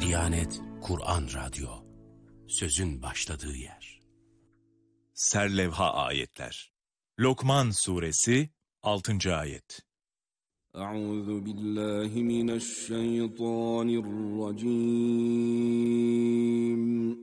Diyanet Kur'an Radyo, sözün başladığı yer. Serlevha ayetler. Lokman Suresi 6. ayet. Euzu billahi mineşşeytanirracim.